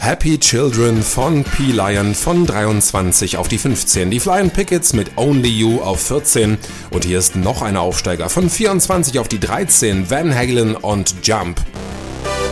Happy Children von P-Lion von 23 auf die 15. Die Flying Pickets mit Only You auf 14. Und hier ist noch ein Aufsteiger von 24 auf die 13. Van Halen und Jump.